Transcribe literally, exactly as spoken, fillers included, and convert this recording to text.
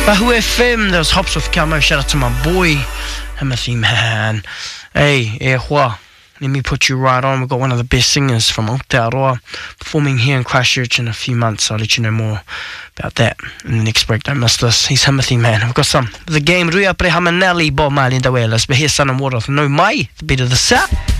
Wahoo F M, there was Hops with Camo. Shout out to my boy, Timothy, man. Hey, e hoa. Let me put you right on. We've got one of the best singers from Aotearoa performing here in Christchurch in a few months. I'll let you know more about that in the next break. Don't miss this. He's Timothy, man. I've got some. The game, Rui Apre Hamanelli, Bob Marley and the Wailers. But here's Sun and Water with No Mai, the beat of the set.